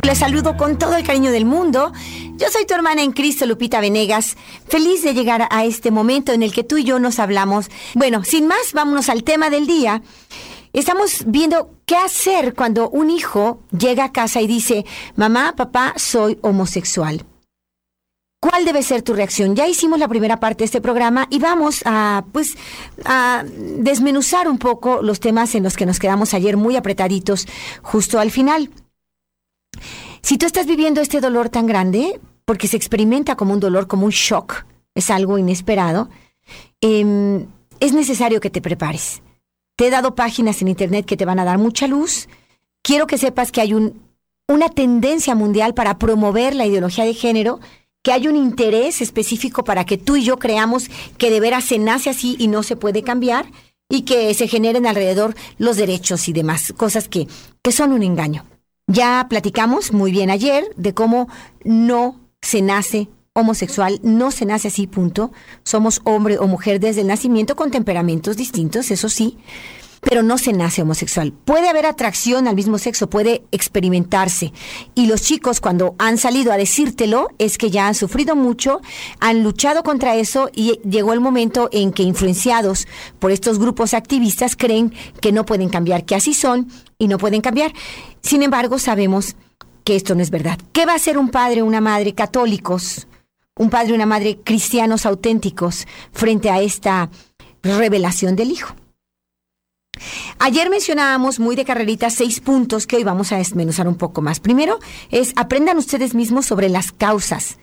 Les saludo con todo el cariño del mundo. Yo soy tu hermana en Cristo, Lupita Venegas. Feliz de llegar a este momento en el que tú y yo nos hablamos. Bueno, sin más, vámonos al tema del día. Estamos viendo qué hacer cuando un hijo llega a casa y dice: mamá, papá, soy homosexual. ¿Cuál debe ser tu reacción? Ya hicimos la primera parte de este programa y vamos a desmenuzar un poco los temas en los que nos quedamos ayer muy apretaditos justo al final. Si tú estás viviendo este dolor tan grande, porque se experimenta como un dolor, como un shock, es algo inesperado, es necesario que te prepares. Te he dado páginas en internet que te van a dar mucha luz. Quiero que sepas que hay una tendencia mundial para promover la ideología de género, que hay un interés específico para que tú y yo creamos que de veras se nace así y no se puede cambiar, y que se generen alrededor los derechos y demás, cosas que son un engaño. Ya platicamos muy bien ayer de cómo no se nace homosexual, no se nace así, punto. Somos hombre o mujer desde el nacimiento con temperamentos distintos, eso sí, pero no se nace homosexual. Puede haber atracción al mismo sexo, puede experimentarse. Y los chicos, cuando han salido a decírtelo, es que ya han sufrido mucho, han luchado contra eso y llegó el momento en que, influenciados por estos grupos activistas, creen que no pueden cambiar, que así son y no pueden cambiar. Sin embargo, sabemos que esto no es verdad. ¿Qué va a hacer un padre o una madre católicos, un padre o una madre cristianos auténticos frente a esta revelación del hijo? Ayer mencionábamos muy de carrerita 6 puntos que hoy vamos a desmenuzar un poco más. Primero es: aprendan ustedes mismos sobre las causas